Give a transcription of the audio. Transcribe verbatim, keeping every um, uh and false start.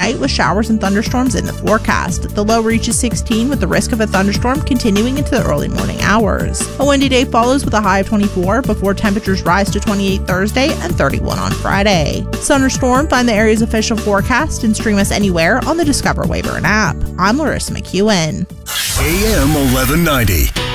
tonight with showers and thunderstorms in the forecast. The low reaches sixteen with the risk of a thunderstorm continuing into the early morning hours. A windy day follows with a high of twenty-four before temperatures rise to twenty-eight Thursday and thirty-one on Friday. Sun or storm, find the area's official forecast and stream us anywhere on the Discover Wayburn app. I'm Larissa McEwen. A M eleven ninety.